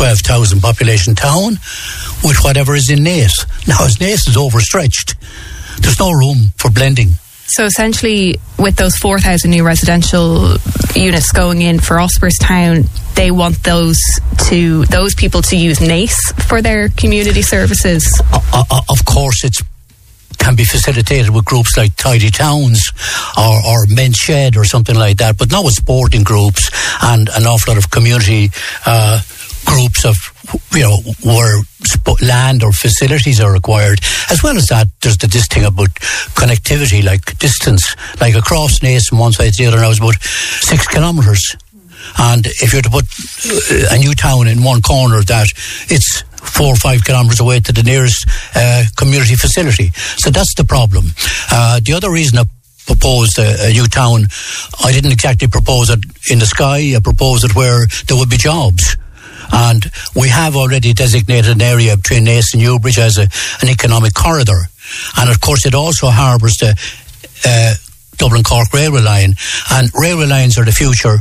12,000 population town with whatever is in Naas. Now, as Naas is overstretched, there's no room for blending. So essentially, with those 4,000 new residential units going in for Ospreys they want those people to use Naas for their community services. Of course, it can be facilitated with groups like Tidy Towns or Men's Shed or something like that, but not with sporting groups and an awful lot of community groups of, where land or facilities are required. As well as that, there's this thing about connectivity, like distance, like across Naas from one side to the other now is about 6 kilometres. And if you're to put a new town in one corner of that, it's 4 or 5 kilometres away to the nearest community facility. So that's the problem. The other reason I proposed a new town, I didn't exactly propose it in the sky. I proposed it where there would be jobs. And we have already designated an area between Naas and Newbridge as an economic corridor. And of course it also harbours the Dublin-Cork railway line. And railway lines are the future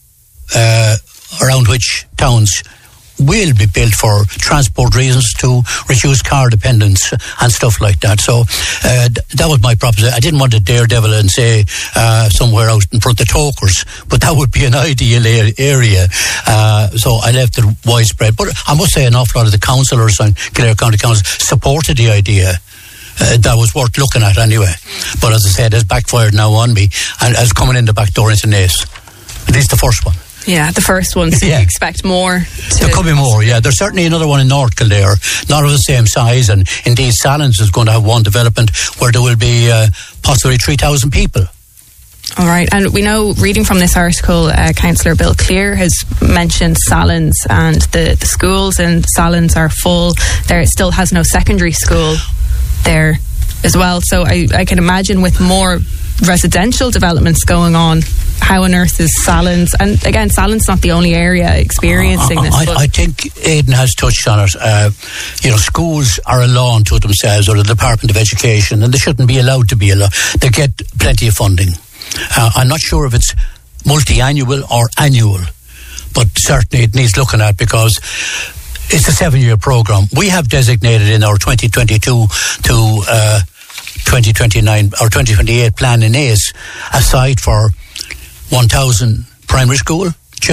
around which towns will be built for transport reasons to reduce car dependence and stuff like that. So that was my proposition. I didn't want to daredevil and say somewhere out in front of Tokers, but that would be an ideal area. So I left it widespread. But I must say an awful lot of the councillors on Kildare County Council supported the idea. That was worth looking at anyway. But as I said, it's backfired now on me and has coming in the back door into Naas. At least the first one. Yeah, the first one. So you expect more? There could be more, yeah. There's certainly another one in North Kildare, not of the same size, and indeed Sallins is going to have one development where there will be possibly 3,000 people. All right, and we know, reading from this article, Councillor Bill Clear has mentioned Sallins, and the schools in Sallins are full. There still has no secondary school there as well, so I can imagine with more residential developments going on, how on earth is Sallins? And again, Sallins not the only area experiencing this. I think Aidan has touched on it. Schools are a law unto themselves, or the Department of Education, and they shouldn't be allowed to be allowed. They get plenty of funding. I'm not sure if it's multi-annual or annual, but certainly it needs looking at because it's a 7-year programme. We have designated in our 2022 to 2029 or 2028 plan in Naas a site for 1,000 primary school,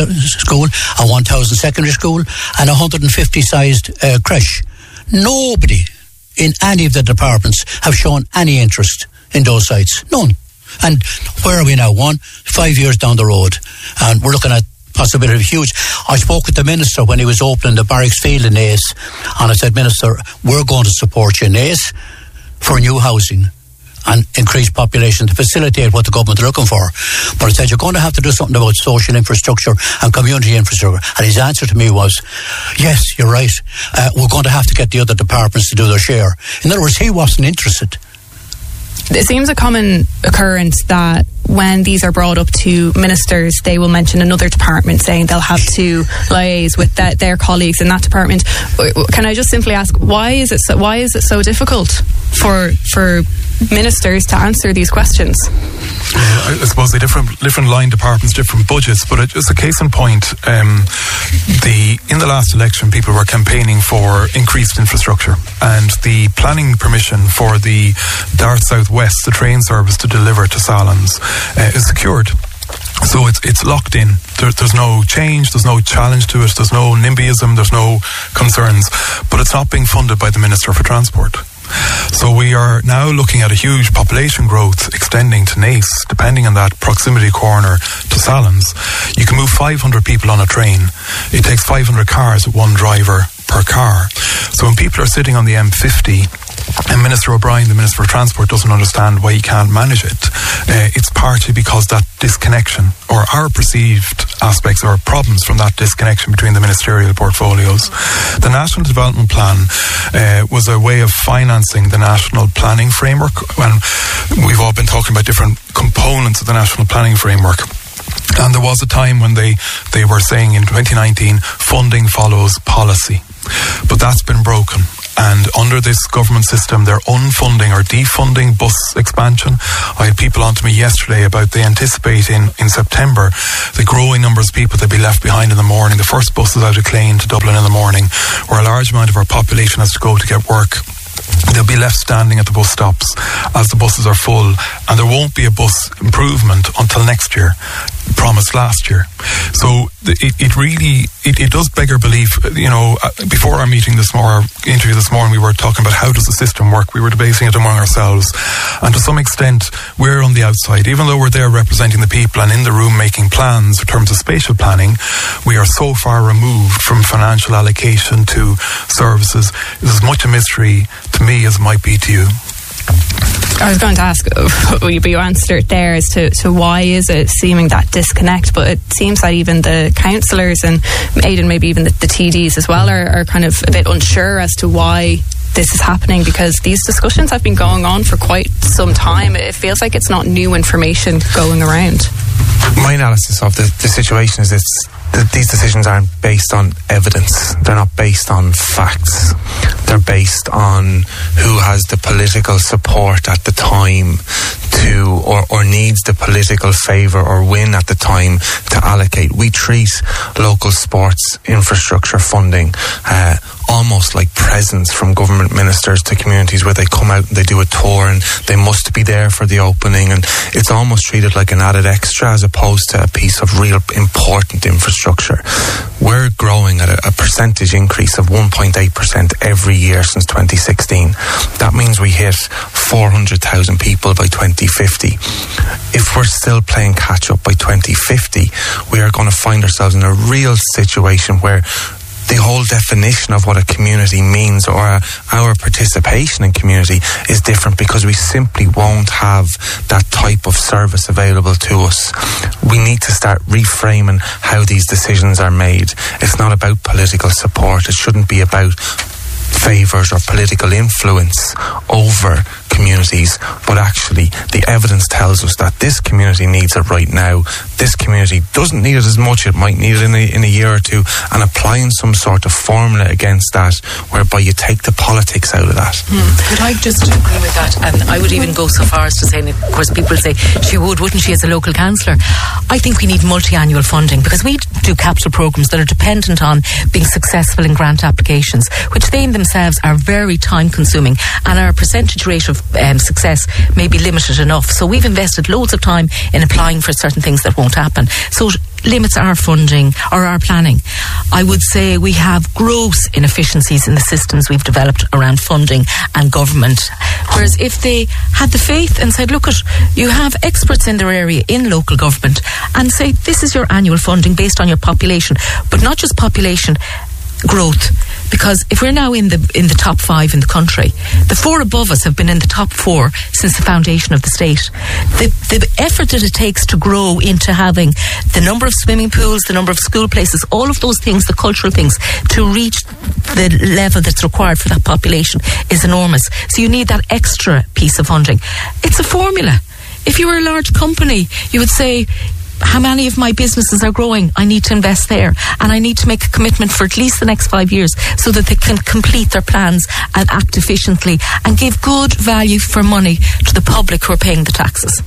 a 1,000 secondary school, and 150 sized creche. Nobody in any of the departments have shown any interest in those sites. None. And where are we now? 5 years down the road, and we're looking at possibility of huge. I spoke with the Minister when he was opening the barracks field in Naas, and I said, Minister, we're going to support you in Naas for new housing and increased population to facilitate what the government are looking for. But I said, you're going to have to do something about social infrastructure and community infrastructure. And his answer to me was, yes, you're right. We're going to have to get the other departments to do their share. In other words, he wasn't interested. It seems a common occurrence that when these are brought up to ministers, they will mention another department, saying they'll have to liaise with their colleagues in that department. Can I just simply ask, why is it so difficult for ministers to answer these questions? I suppose they different line departments, different budgets, but just a case in point, in the last election, people were campaigning for increased infrastructure, and the planning permission for the Dart South West, the train service to deliver to Sallins, is secured. So it's locked in. There's no change, there's no challenge to it, there's no NIMBYism, there's no concerns, but it's not being funded by the Minister for Transport. So we are now looking at a huge population growth extending to Naas, depending on that proximity corner to Sallins. You can move 500 people on a train. It takes 500 cars with one driver per car. So when people are sitting on the M50 and Minister O'Brien, the Minister for Transport, doesn't understand why he can't manage it, it's partly because that disconnection, or our perceived aspects or problems from that disconnection between the ministerial portfolios. The National Development Plan was a way of financing the National Planning Framework, and we've all been talking about different components of the National Planning Framework. And there was a time when they were saying in 2019, funding follows policy. But that's been broken. and under this government system they're unfunding or defunding bus expansion. I had people on to me yesterday about they anticipate in September the growing numbers of people that will be left behind in the morning. The first bus is out of Clane to Dublin in the morning, where a large amount of our population has to go to get work. They'll be left standing at the bus stops as the buses are full, and there won't be a bus improvement until next year, promised last year. So it really does beg our belief. You know, before our meeting this morning, our interview this morning, we were talking about how does the system work. We were debating it among ourselves, and to some extent we're on the outside. Even though we're there representing the people and in the room making plans in terms of spatial planning, we are so far removed from financial allocation to services. It's as much a mystery to me as it might be to you. I was going to ask, you answered there as to why is it seeming that disconnect, but it seems that even the councillors and Aidan, maybe even the TDs as well, are kind of a bit unsure as to why this is happening, because these discussions have been going on for quite some time. It feels like it's not new information going around. My analysis of the situation is that these decisions aren't based on evidence. They're not based on facts. They're based on who has the political support at the time to, or needs the political favour or win at the time to allocate. We treat local sports infrastructure funding almost like presents from government ministers to communities, where they come out and they do a tour and they must be there for the opening, and it's almost treated like an added extra as opposed to a piece of real important infrastructure. We're growing at a percentage increase of 1.8% every year since 2016. That means we hit 400,000 people by 2050. If we're still playing catch up by 2050, we are going to find ourselves in a real situation where the whole definition of what a community means, or our participation in community, is different, because we simply won't have that type of service available to us. We need to start reframing how these decisions are made. It's not about political support. It shouldn't be about favours or political influence over communities, but actually the evidence tells us that this community needs it right now. This community doesn't need it as much. It might need it in a year or two, and applying some sort of formula against that, whereby you take the politics out of that. Could I just agree with that? And I would even go so far as to say, and of course people say she wouldn't she, as a local councillor? I think we need multi-annual funding, because we do capital programmes that are dependent on being successful in grant applications, which they in themselves are very time consuming, and our percentage rate of success may be limited enough. So we've invested loads of time in applying for certain things that won't happen. So it limits our funding or our planning. I would say we have gross inefficiencies in the systems we've developed around funding and government. Whereas if they had the faith and said, look, you have experts in their area in local government, and say this is your annual funding based on your population, but not just population growth, because if we're now in the top 5 in the country, the 4 above us have been in the top 4 since the foundation of the state. The effort that it takes to grow into having the number of swimming pools, the number of school places, all of those things, the cultural things, to reach the level that's required for that population is enormous. So you need that extra piece of funding. It's a formula. If you were a large company, you would say, how many of my businesses are growing? I need to invest there, and I need to make a commitment for at least the next 5 years so that they can complete their plans and act efficiently and give good value for money to the public who are paying the taxes.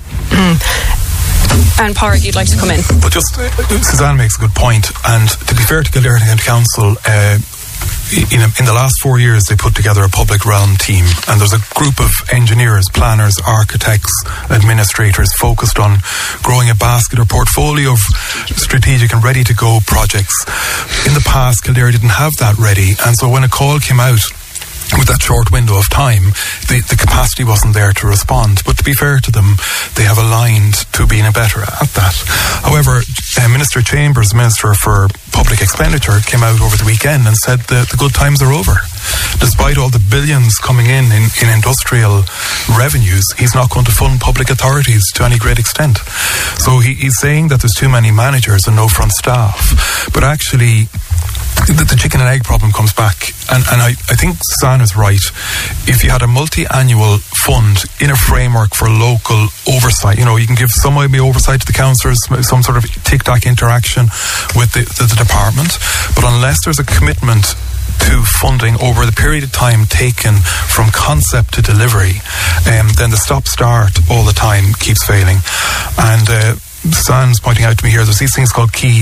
And Pádraig, you'd like to come in? But just, Suzanne makes a good point, and to be fair to Kildare County Council, in the last 4 years they put together a public realm team, and there's a group of engineers, planners, architects, administrators focused on growing a basket or portfolio of strategic and ready to go projects. In the past, Kildare didn't have that ready, and so when a call came out with that short window of time, the capacity wasn't there to respond. But to be fair to them, they have aligned to being better at that. However, Minister Chambers, Minister for Public Expenditure, came out over the weekend and said that the good times are over. Despite all the billions coming in industrial revenues, he's not going to fund public authorities to any great extent. So he's saying that there's too many managers and no front staff. But actually, the chicken and egg problem comes back, and I think Suzanne is right. If you had a multi-annual fund in a framework for local oversight, you can give some maybe oversight to the councillors, some sort of tic-tac interaction with the department, but unless there's a commitment to funding over the period of time taken from concept to delivery, then the stop-start all the time keeps failing. And Suzanne's pointing out to me here, there's these things called key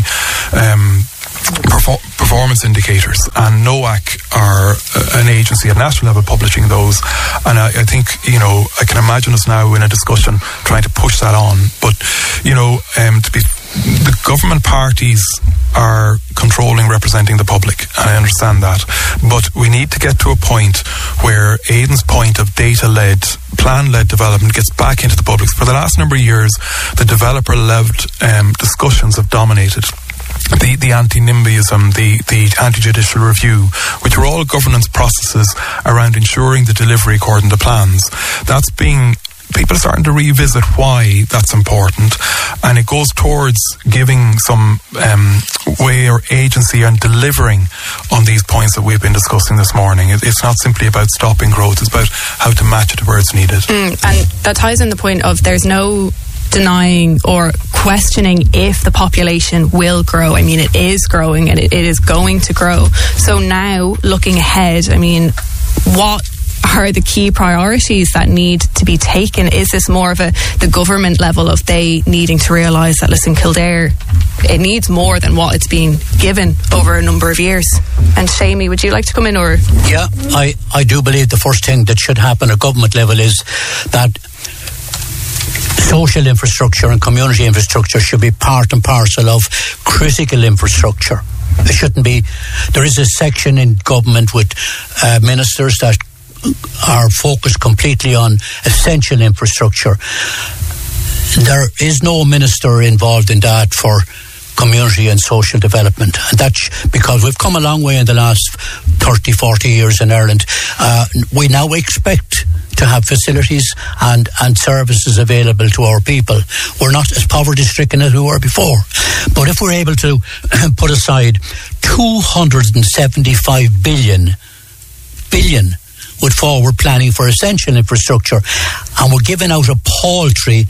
performance indicators, and NOAC are an agency at national level publishing those, and I think I can imagine us now in a discussion trying to push that on, but the government parties are controlling, representing the public, and I understand that, but we need to get to a point where Aidan's point of data-led, plan-led development gets back into the public. For the last number of years, the developer-led discussions have dominated. The anti-NIMBYism, the anti-judicial review, which are all governance processes around ensuring the delivery according to plans. People are starting to revisit why that's important, and it goes towards giving some way or agency and delivering on these points that we've been discussing this morning. It's not simply about stopping growth, it's about how to match it to where it's needed. And that ties in the point of there's no denying or questioning if the population will grow. I mean, it is growing and it is going to grow. So now, looking ahead, I mean, what are the key priorities that need to be taken? Is this more of the government level of they needing to realise that, listen, Kildare, it needs more than what it's been given over a number of years? And Shamie, would you like to come in? Or yeah, I do believe the first thing that should happen at government level is that social infrastructure and community infrastructure should be part and parcel of critical infrastructure. It shouldn't be. There is a section in government with ministers that are focused completely on essential infrastructure. There is no minister involved in that for community and social development, and that's because we've come a long way in the last 30-40 years in Ireland. We now expect to have facilities and services available to our people. We're not as poverty stricken as we were before, but if we're able to put aside 275 billion with forward planning for essential infrastructure, and we're giving out a paltry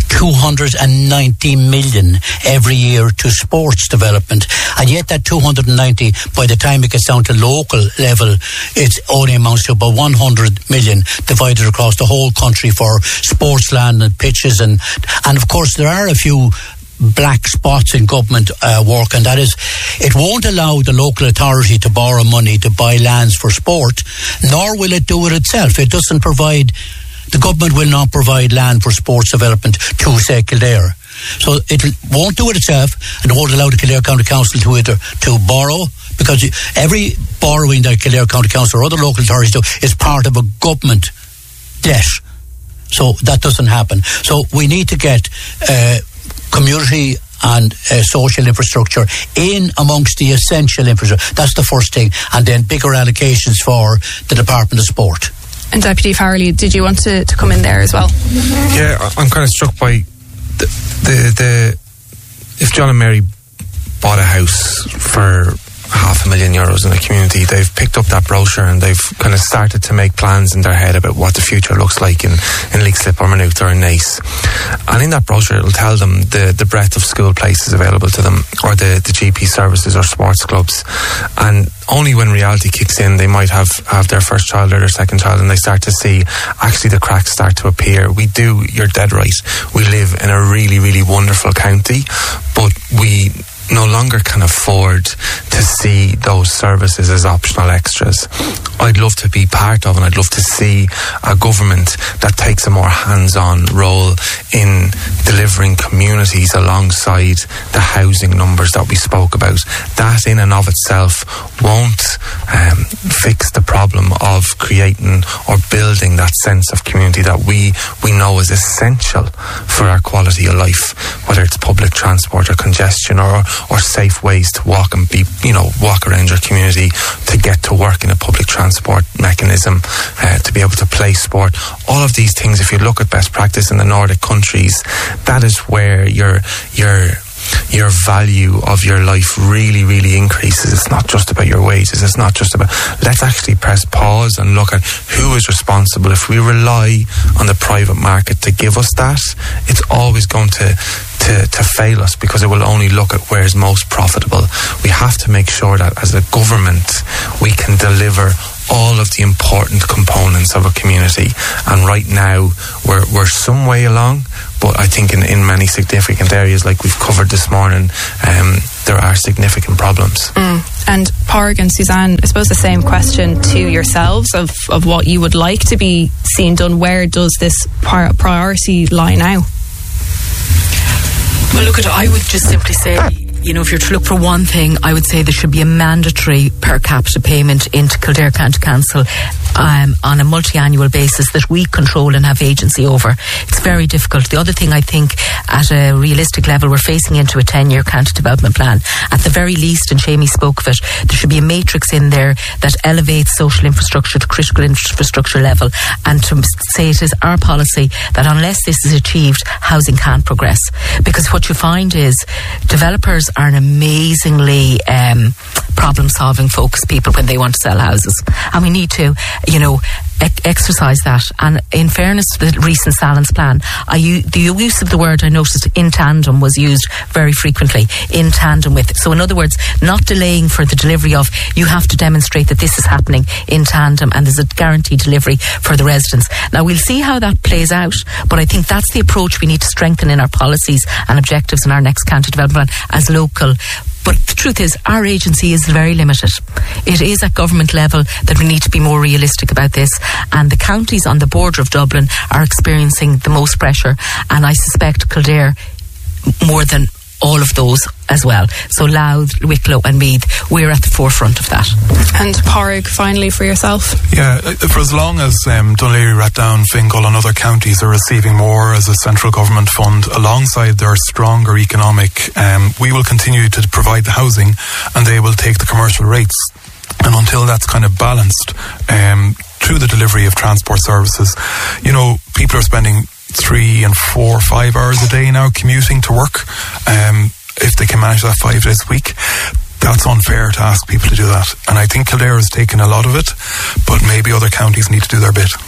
290 million every year to sports development, and yet that 290, by the time it gets down to local level, it only amounts to about 100 million divided across the whole country for sports land and pitches, and of course there are a few black spots in government work, and that is, it won't allow the local authority to borrow money to buy lands for sport, nor will it do it itself. It doesn't provide, the government will not provide land for sports development to, say, Kildare. So it won't do it itself, and it won't allow the Kildare County Council to borrow, because every borrowing that Kildare County Council or other local authorities do is part of a government debt. So that doesn't happen. So we need to get community and social infrastructure in amongst the essential infrastructure. That's the first thing. And then bigger allocations for the Department of Sport. And Deputy Farrelly, did you want to come in there as well? Yeah, I'm kind of struck by the if John and Mary bought a house for €500,000 in the community, they've picked up that brochure and they've kind of started to make plans in their head about what the future looks like in Leixlip or Maynooth or in Naas. And in that brochure it'll tell them the breadth of school places available to them, or the GP services or sports clubs. And only when reality kicks in, they might have their first child or their second child, and they start to see actually the cracks start to appear. You're dead right, we live in a really, really wonderful county, but we no longer can afford to see those services as optional extras. I'd love to be part of, and I'd love to see a government that takes a more hands-on role in delivering communities alongside the housing numbers that we spoke about. That in and of itself won't fix the problem of creating or building that sense of community that we know is essential for our quality of life, whether it's public transport or congestion or safe ways to walk and walk around your community, to get to work in a public transport mechanism, to be able to play sport. All of these things, if you look at best practice in the Nordic countries, that is where your your value of your life really, really increases. It's not just about your wages. It's not just about... Let's actually press pause and look at who is responsible. If we rely on the private market to give us that, it's always going to fail us, because it will only look at where is most profitable. We have to make sure that as a government we can deliver all of the important components of a community, and right now we're some way along, but I think in many significant areas, like we've covered this morning, there are significant problems. And Pádraig and Suzanne, I suppose the same question to yourselves of what you would like to be seen done. Where does this priority lie now? Well, look, I would just simply say, you know, if you're to look for one thing, I would say there should be a mandatory per capita payment into Kildare County Council on a multi-annual basis that we control and have agency over. It's very difficult. The other thing, I think, at a realistic level, we're facing into a 10-year county development plan. At the very least, and Shamie spoke of it, there should be a matrix in there that elevates social infrastructure to critical infrastructure level, and to say it is our policy that unless this is achieved, housing can't progress. Because what you find is developers are an amazingly problem-solving focused people when they want to sell houses, and we need to, you know, exercise that. And in fairness to the recent Salins plan, the use of the word, I noticed, in tandem was used very frequently, in tandem with. So in other words, not delaying for the delivery of, you have to demonstrate that this is happening in tandem and there's a guaranteed delivery for the residents. Now we'll see how that plays out, but I think that's the approach we need to strengthen in our policies and objectives in our next county development plan as local. But the truth is, our agency is very limited. It is at government level that we need to be more realistic about this. And the counties on the border of Dublin are experiencing the most pressure. And I suspect Kildare more than all of those as well. So Louth, Wicklow and Meath, we're at the forefront of that. And Pádraig, finally for yourself. Yeah, for as long as Dún Laoghaire, Rathdown, Fingal and other counties are receiving more as a central government fund alongside their stronger economic, we will continue to provide the housing and they will take the commercial rates. And until that's kind of balanced through the delivery of transport services, you know, people are spending 3 and 4 or 5 hours a day now commuting to work. If they can manage that 5 days a week, that's unfair to ask people to do that. And I think Kildare has taken a lot of it, but maybe other counties need to do their bit.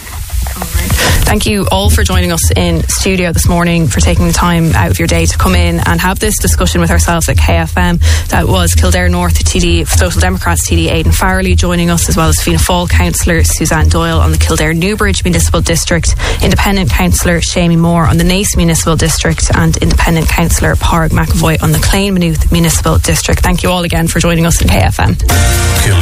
Thank you all for joining us in studio this morning, for taking the time out of your day to come in and have this discussion with ourselves at KFM. That was Kildare North TD, Social Democrats TD Aidan Farrelly joining us, as well as Fianna Fáil Councillor Suzanne Doyle on the Kildare Newbridge Municipal District, Independent Councillor Shamie Moore on the Naas Municipal District, and Independent Councillor Pádraig McAvoy on the Clane Municipal District. Thank you all again for joining us in KFM.